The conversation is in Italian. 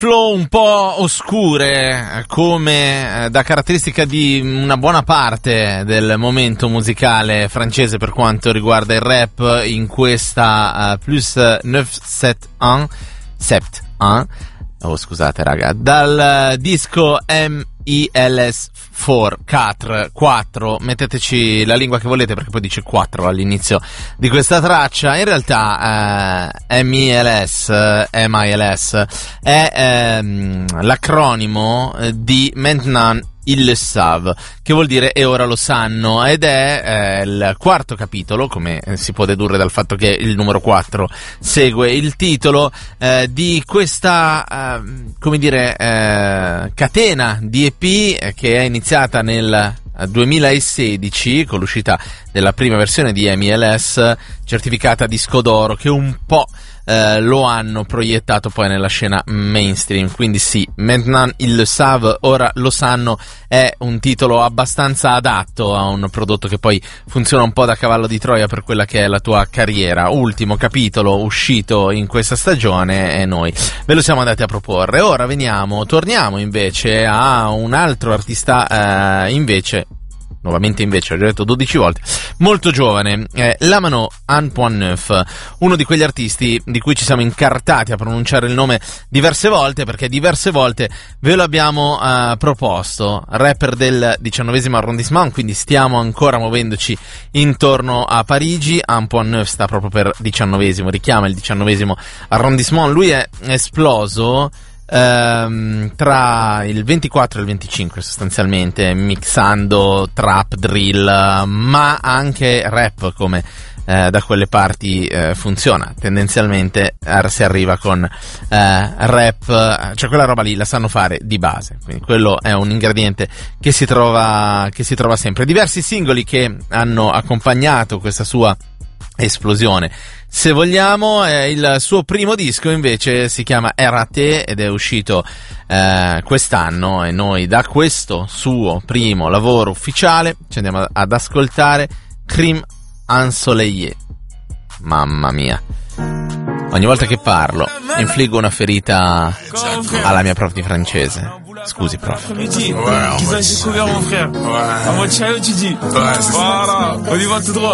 flow un po' oscure, come da caratteristica di una buona parte del momento musicale francese per quanto riguarda il rap, in questa plus 971 scusate raga, dal disco MILS 4, metteteci la lingua che volete perché poi dice 4 all'inizio di questa traccia. In realtà MILS è l'acronimo di Maintenant ils le savent, che vuol dire e ora lo sanno, ed è il quarto capitolo, come si può dedurre dal fatto che il numero 4 segue il titolo di questa catena di EP che è iniziata nel 2016 con l'uscita della prima versione di MILS, certificata disco d'oro, che un po' lo hanno proiettato poi nella scena mainstream. Quindi sì, Maintenant ils le savent, ora lo sanno, è un titolo abbastanza adatto a un prodotto che poi funziona un po' da cavallo di Troia per quella che è la tua carriera. Ultimo capitolo uscito in questa stagione e noi ve lo siamo andati a proporre. Ora torniamo invece a un altro artista nuovamente invece, ho già detto 12 volte, molto giovane, Lamano 1.9, uno di quegli artisti di cui ci siamo incartati a pronunciare il nome diverse volte, perché diverse volte ve lo abbiamo proposto, rapper del 19° arrondissement, quindi stiamo ancora muovendoci intorno a Parigi. 1.9 sta proprio per 19°, richiama il 19° arrondissement. Lui è esploso tra il 24 e il 25 sostanzialmente, mixando trap, drill, ma anche rap, come da quelle parti funziona tendenzialmente. Si arriva con rap, cioè quella roba lì la sanno fare di base, quindi quello è un ingrediente che si trova sempre. Diversi singoli che hanno accompagnato questa sua esplosione, se vogliamo. Il suo primo disco invece si chiama Erate ed è uscito quest'anno, e noi da questo suo primo lavoro ufficiale ci andiamo ad ascoltare Crime Ensoleillé. Mamma mia, ogni volta che parlo infliggo una ferita alla mia prof di francese. Scusi prof.